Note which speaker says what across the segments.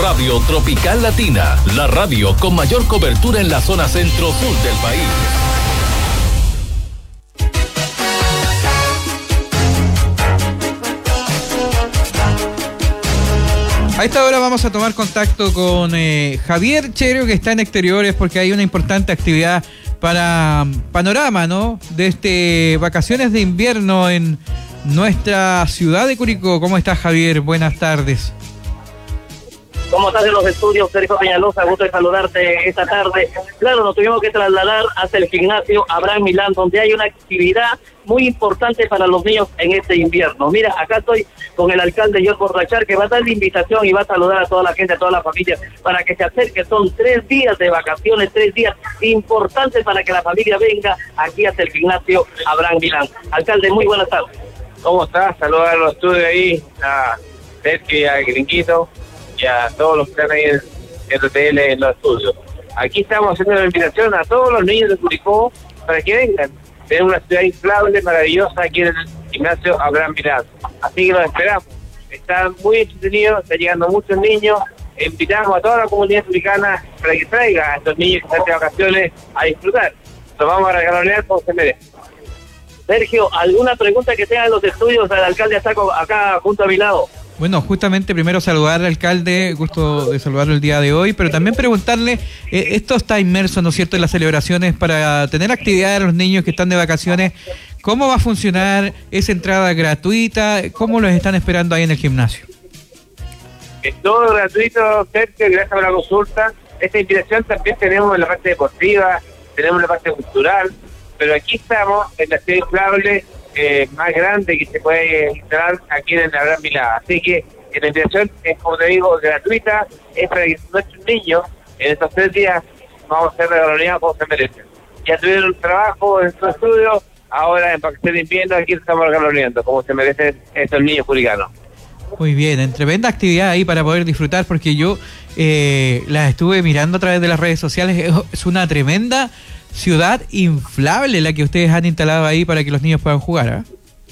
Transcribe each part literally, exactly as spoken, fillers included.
Speaker 1: Radio Tropical Latina, la radio con mayor cobertura en la zona centro-sur del país.
Speaker 2: A esta hora vamos a tomar contacto con eh, Javier Chero, que está en exteriores porque hay una importante actividad para Panorama, ¿no? De este vacaciones de invierno en nuestra ciudad de Curicó. ¿Cómo estás, Javier? Buenas tardes.
Speaker 3: ¿Cómo estás en los estudios, Sergio Peñalosa? Gusto de saludarte esta tarde. Claro, nos tuvimos que trasladar hasta el gimnasio Abraham Milán, donde hay una actividad muy importante para los niños en este invierno. Mira, acá estoy con el alcalde George Borrachar, que va a dar la invitación y va a saludar a toda la gente, a toda la familia, para que se acerque. Son tres días de vacaciones, tres días importantes para que la familia venga aquí hasta el gimnasio Abraham Milán. Alcalde, muy buenas tardes.
Speaker 4: ¿Cómo estás? Saludos a los estudios ahí, a Sergio y a Gringuito y a todos los que están ahí en R T L en los estudios. Aquí estamos haciendo una invitación a todos los niños de Curicó para que vengan. Tenemos una ciudad inflable, maravillosa aquí en el gimnasio Abraham Milán. Así que los esperamos. Están muy entretenidos, están llegando muchos niños. Invitamos a toda la comunidad africana para que traiga a estos niños que están de vacaciones a disfrutar. Los vamos a regalonear como se merece.
Speaker 3: Sergio, ¿alguna pregunta que tengan los estudios? El alcalde está acá junto a mi lado.
Speaker 2: Bueno, justamente primero saludar al alcalde, gusto de saludarlo el día de hoy, pero también preguntarle, eh, esto está inmerso, ¿no es cierto?, en las celebraciones para tener actividad a los niños que están de vacaciones. ¿Cómo va a funcionar esa entrada gratuita? ¿Cómo los están esperando ahí en el gimnasio?
Speaker 4: Es todo gratuito, Sergio, gracias por la consulta. Esta invitación también tenemos en la parte deportiva, tenemos en la parte cultural, pero aquí estamos en la ciudad inflable eh, más grande que se puede instalar aquí en el Abraham Milán. Así que la invitación es, como te digo, gratuita, es para que nuestros niños en estos tres días vamos a ser regaloneados como se merecen. Ya tuvieron un trabajo en su estudio, ahora en vacaciones de invierno aquí estamos regaloneando como se merecen estos niños curicanos.
Speaker 2: Muy bien, en tremenda actividad ahí para poder disfrutar, porque yo eh, las estuve mirando a través de las redes sociales. Es, es una tremenda ciudad inflable la que ustedes han instalado ahí para que los niños puedan jugar, ¿eh?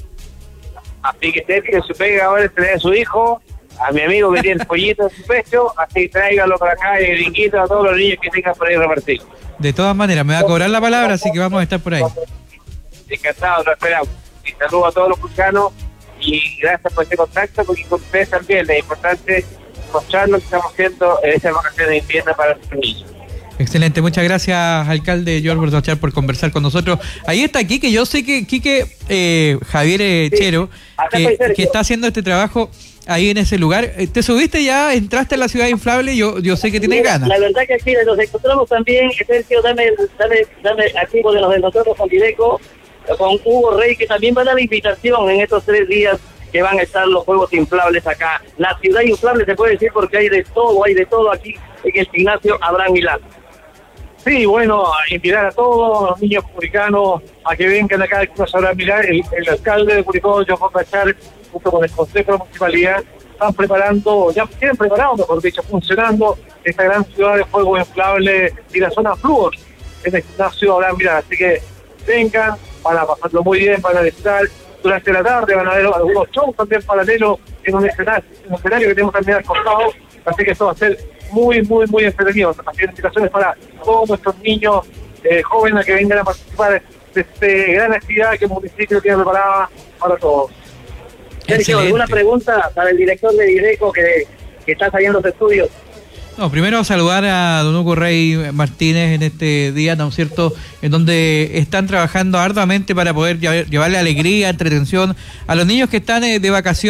Speaker 4: Así que Sergio, su pega ahora es traer a su hijo, a mi amigo que tiene el pollito en su pecho, así tráigalo para acá y Gringuito a todos los niños que tengan por ahí repartido.
Speaker 2: De todas maneras, me va a cobrar la palabra, así que vamos a estar por ahí.
Speaker 4: Encantado, lo esperamos. Y saludo a todos los curicanos y gracias por este contacto, porque con ustedes también es importante mostrar lo que estamos haciendo en esta vacaciones de invierno para nuestros niños.
Speaker 2: Excelente, muchas gracias, alcalde George Borrachar, por conversar con nosotros. Ahí está Quique, yo sé que Quique, eh, Javier eh, sí, Chero, que, que está haciendo este trabajo ahí en ese lugar. ¿Te subiste ya? ¿Entraste a la ciudad inflable? Yo yo sé que tienes
Speaker 3: Mira,
Speaker 2: ganas.
Speaker 3: La verdad que aquí nos encontramos también, Sergio, dame, dame, dame aquí de los de nosotros con Direco, con Hugo Rey, que también va a dar la invitación en estos tres días que van a estar los juegos inflables acá. La ciudad inflable se puede decir porque hay de todo, hay de todo aquí en el gimnasio Abraham Milán.
Speaker 4: Sí, bueno, invitar a todos los niños curicanos a que vengan acá al gimnasio Abraham Milán. El, el alcalde de Curicó, George Borrachar, junto con el Consejo de la Municipalidad, están preparando, ya tienen preparado, mejor dicho, funcionando esta gran ciudad de juegos inflables y la zona flúor en el gimnasio Abraham Milán. Así que vengan, van a pasarlo muy bien, van a disfrutar. Durante la tarde van a ver algunos shows también paralelos en un escenario, en un escenario que tenemos también al costado. Así que esto va a ser muy, muy, muy entretenido. Así que invitaciones para todos nuestros niños eh, jóvenes que vengan a participar de esta gran actividad que el municipio tiene preparada para todos.
Speaker 3: Sergio, ¿alguna pregunta para el director de Direco que, que está saliendo de estudios?
Speaker 2: No, primero saludar a don Hugo Rey Martínez en este día, ¿no es cierto?, en donde están trabajando arduamente para poder llevarle alegría, entretención a los niños que están de vacaciones.